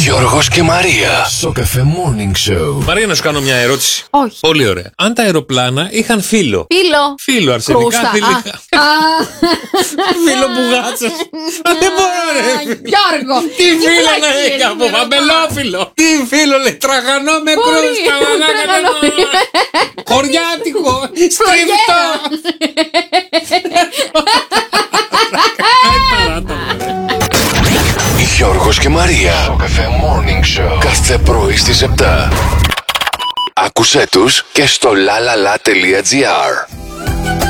Γιώργος και Μαρία. Στο Cafe Morning Show. Μαρία, να σου κάνω μια ερώτηση. Όχι. Πολύ ωραία. Αν τα αεροπλάνα είχαν φύλλο. Φύλλο, αρσενικά, Κρούστα. θηλυκά. Φύλλο μπουγάτσας. Δεν μπορώ, ρε. Γιώργο. Τι φύλλο να έχει από βαμπελόφυλλο. Τι φύλλο λέει, τραγανό με κρούστα. Χωριάτικο, στριφτό. Γιώργος και Μαρία. Στο Cafe Morning Show. Κάθε πρωί στις 7. Άκουσέ τους και στο lalala.gr.